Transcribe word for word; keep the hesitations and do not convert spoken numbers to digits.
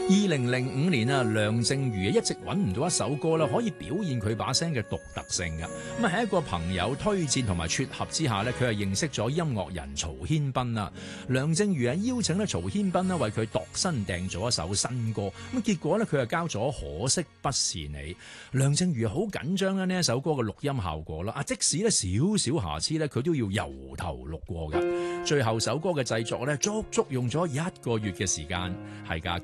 二零零五年啊，梁靜茹一直揾唔到一首歌啦，可以表現佢把聲嘅獨特性嘅。咁啊喺一個朋友推薦同埋撮合之下呢，佢係認識咗音樂人曹軒賓啦。梁靜茹啊邀請咧曹軒賓咧為佢度身訂咗一首新歌，咁結果呢，佢係交咗可惜不是你。梁靜茹好緊張咧呢一首歌嘅錄音效果啦，啊即使咧少少瑕疵咧，佢都要由頭錄過噶。最後首歌嘅製作咧足足用咗一個月嘅時間，係噶。